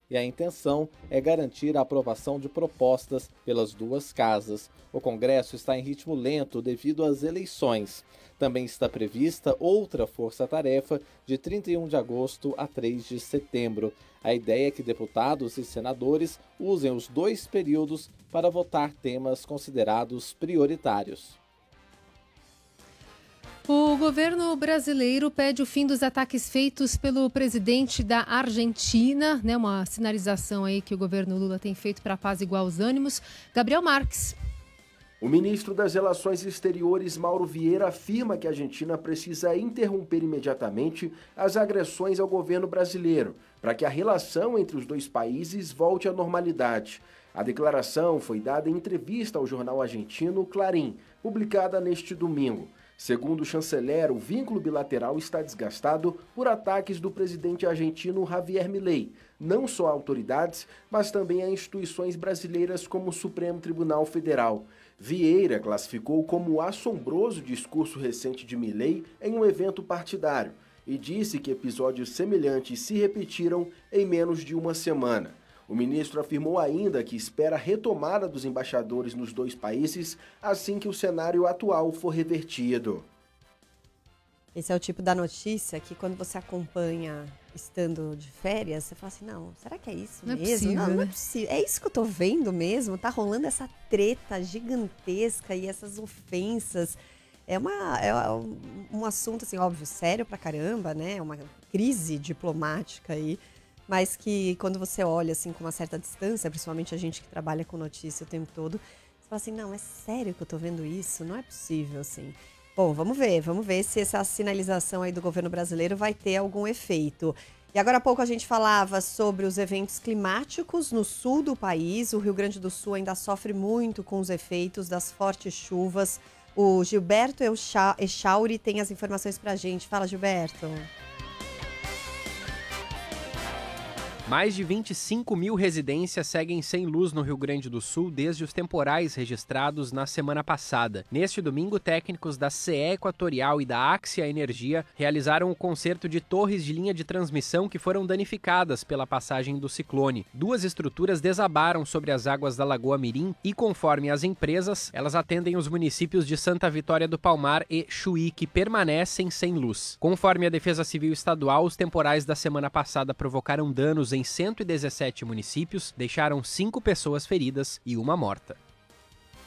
e a intenção é garantir a aprovação de propostas pelas duas casas. O Congresso está em ritmo lento devido às eleições. Também está prevista outra força-tarefa de 31 de agosto a 3 de setembro. A ideia é que deputados e senadores usem os 2 períodos para votar temas considerados prioritários. O governo brasileiro pede o fim dos ataques feitos pelo presidente da Argentina, uma sinalização aí que o governo Lula tem feito para apaziguar os ânimos. Gabriel Marques. O ministro das Relações Exteriores, Mauro Vieira, afirma que a Argentina precisa interromper imediatamente as agressões ao governo brasileiro, para que a relação entre os dois países volte à normalidade. A declaração foi dada em entrevista ao jornal argentino Clarín, publicada neste domingo. Segundo o chanceler, o vínculo bilateral está desgastado por ataques do presidente argentino Javier Milei, não só a autoridades, mas também a instituições brasileiras como o Supremo Tribunal Federal. Vieira classificou como assombroso o discurso recente de Milei em um evento partidário e disse que episódios semelhantes se repetiram em menos de uma semana. O ministro afirmou ainda que espera a retomada dos embaixadores nos dois países assim que o cenário atual for revertido. Esse é o tipo da notícia que quando você acompanha estando de férias, você fala assim, não, será que é isso mesmo? Possível, não é possível. É isso que eu tô vendo mesmo? Tá rolando essa treta gigantesca e essas ofensas. É um assunto, assim, óbvio, sério pra caramba, né? Uma crise diplomática aí. Mas que quando você olha assim com uma certa distância, principalmente a gente que trabalha com notícia o tempo todo, você fala assim, não, é sério que eu tô vendo isso? Não é possível, assim. Bom, vamos ver se essa sinalização aí do governo brasileiro vai ter algum efeito. E agora há pouco a gente falava sobre os eventos climáticos no sul do país. O Rio Grande do Sul ainda sofre muito com os efeitos das fortes chuvas. O Gilberto Echauri tem as informações pra gente. Fala, Gilberto. Mais de 25 mil residências seguem sem luz no Rio Grande do Sul desde os temporais registrados na semana passada. Neste domingo, técnicos da CE Equatorial e da Axia Energia realizaram o conserto de torres de linha de transmissão que foram danificadas pela passagem do ciclone. 2 estruturas desabaram sobre as águas da Lagoa Mirim e, conforme as empresas, elas atendem os municípios de Santa Vitória do Palmar e Chuí, que permanecem sem luz. Conforme a Defesa Civil Estadual, os temporais da semana passada provocaram danos em 117 municípios, deixaram 5 pessoas feridas e 1 morta.